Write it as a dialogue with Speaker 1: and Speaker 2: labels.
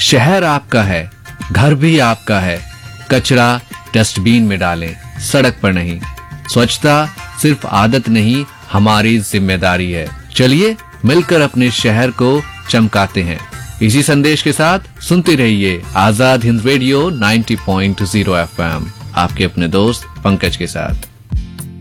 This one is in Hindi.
Speaker 1: शहर आपका है, घर भी आपका है। कचरा डस्टबिन में डालें, सड़क पर नहीं। स्वच्छता सिर्फ आदत नहीं, हमारी जिम्मेदारी है। चलिए मिलकर अपने शहर को चमकाते हैं। इसी संदेश के साथ सुनते रहिए आजाद हिंद रेडियो 90.0 FM, आपके अपने दोस्त पंकज के साथ।